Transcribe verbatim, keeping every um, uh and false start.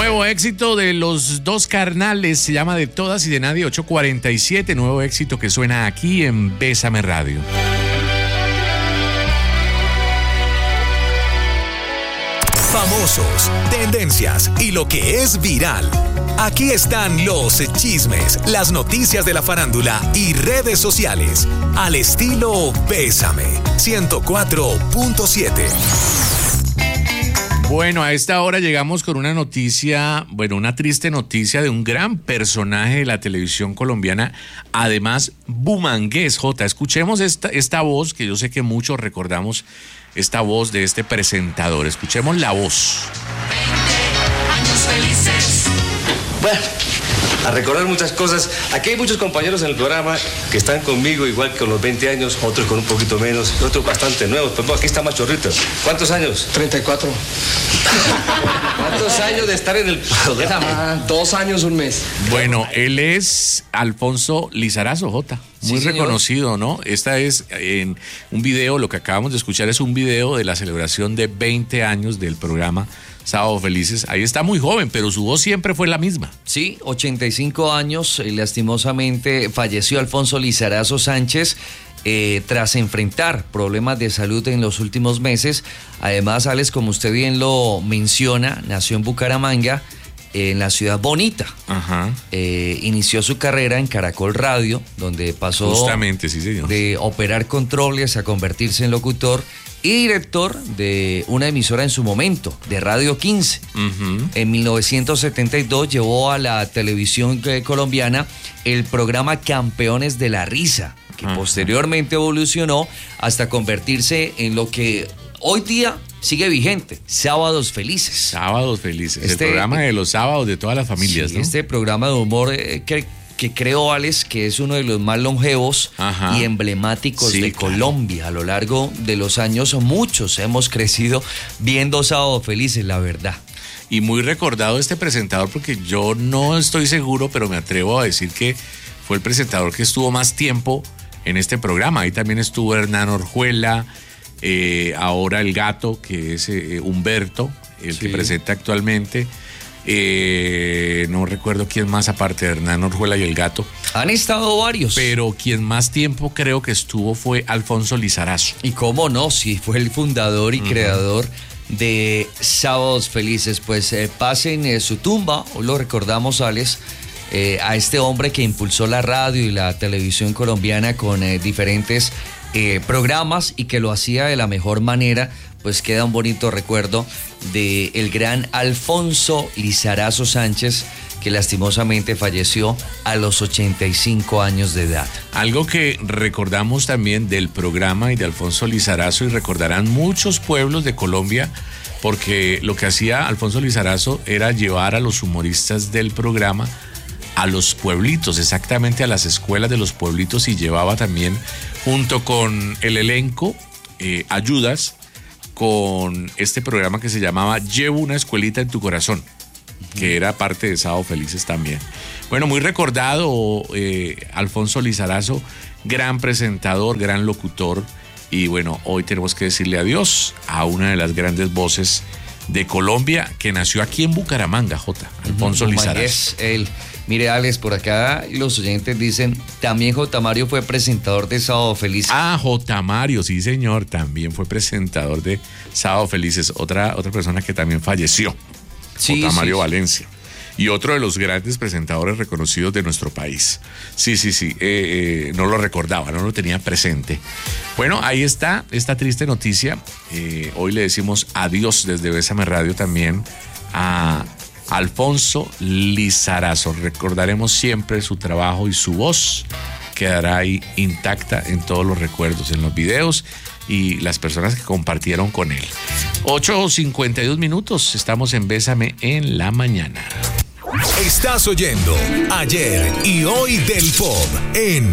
Nuevo éxito de los dos carnales, se llama De Todas y de Nadie, ocho cuarenta y siete, nuevo éxito que suena aquí en Bésame Radio. Famosos, tendencias y lo que es viral. Aquí están los chismes, las noticias de la farándula y redes sociales. Al estilo Bésame, ciento cuatro punto siete. Bueno, a esta hora llegamos con una noticia, bueno, una triste noticia de un gran personaje de la televisión colombiana, además bumangués, Jota. Escuchemos esta, esta voz, que yo sé que muchos recordamos esta voz de este presentador. Escuchemos la voz. veinte años felices. Bueno, a recordar muchas cosas. Aquí hay muchos compañeros en el programa que están conmigo igual que con los veinte años, otros con un poquito menos, y otros bastante nuevos. Pero aquí está Machorrito. ¿Cuántos años? treinta y cuatro. ¿Cuántos años de estar en el programa? Ah, dos años, un mes. Bueno, él es Alfonso Lizarazo, Jota. Muy Sí, reconocido, ¿no? Esta es en un video, lo que acabamos de escuchar es un video de la celebración de veinte años del programa Sábado Felices. Ahí está muy joven, pero su voz siempre fue la misma. Sí, ochenta y cinco años, y lastimosamente falleció Alfonso Lizarazo Sánchez eh, tras enfrentar problemas de salud en los últimos meses. Además, Alex, como usted bien lo menciona, nació en Bucaramanga, en la ciudad bonita. Ajá. Eh, inició su carrera en Caracol Radio, donde pasó Justamente, sí, señor. de operar controles a convertirse en locutor y director de una emisora en su momento, de Radio quince. Uh-huh. En mil novecientos setenta y dos llevó a la televisión colombiana el programa Campeones de la Risa, que uh-huh. posteriormente evolucionó hasta convertirse en lo que hoy día sigue vigente, Sábados Felices. Sábados Felices, Este- el programa de los sábados de todas las familias, Sí, ¿no? Este programa de humor eh, que, que creo, Alex, que es uno de los más longevos Ajá. y emblemáticos Sí, de claro. Colombia. A lo largo de los años, muchos hemos crecido viendo Sábados Felices, la verdad. Y muy recordado este presentador, porque yo no estoy seguro, pero me atrevo a decir que fue el presentador que estuvo más tiempo en este programa. Ahí también estuvo Hernán Orjuela, eh, ahora el gato, que es eh, Humberto, el Sí. que presenta actualmente. Eh, no recuerdo quién más aparte de Hernán Orjuela y el gato, Han estado varios. pero quien más tiempo creo que estuvo fue Alfonso Lizarazo. Y cómo no, si fue el fundador y uh-huh. creador de Sábados Felices. Pues eh, pasen eh, su tumba, hoy lo recordamos, Alex, eh, a este hombre que impulsó la radio y la televisión colombiana con eh, diferentes eh, programas y que lo hacía de la mejor manera. Pues queda un bonito recuerdo de el gran Alfonso Lizarazo Sánchez, que lastimosamente falleció a los ochenta y cinco años de edad. Algo que recordamos también del programa y de Alfonso Lizarazo, y recordarán muchos pueblos de Colombia, porque lo que hacía Alfonso Lizarazo era llevar a los humoristas del programa a los pueblitos, exactamente a las escuelas de los pueblitos, y llevaba también, junto con el elenco, eh, ayudas con este programa que se llamaba Llevo una escuelita en tu corazón, que era parte de Sábado Felices también. Bueno, muy recordado eh, Alfonso Lizarazo, gran presentador, gran locutor, y bueno, hoy tenemos que decirle adiós a una de las grandes voces de Colombia, que nació aquí en Bucaramanga, J. Alfonso uh-huh. Lizarazo. Es él. Mire, Alex, por acá los oyentes dicen, también J. Mario fue presentador de Sábado Felices. Ah, J. Mario, sí señor, también fue presentador de Sábado Felices, otra, otra persona que también falleció, sí, J. Mario sí, Valencia, y otro de los grandes presentadores reconocidos de nuestro país. Sí, sí, sí, eh, eh, no lo recordaba, no lo tenía presente. Bueno, ahí está esta triste noticia. Eh, hoy le decimos adiós desde Bésame Radio también a Alfonso Lizarazo. Recordaremos siempre su trabajo y su voz quedará ahí intacta en todos los recuerdos, en los videos y las personas que compartieron con él. ocho cincuenta y dos minutos, estamos en Bésame en la mañana. Estás oyendo Ayer y Hoy del Pop en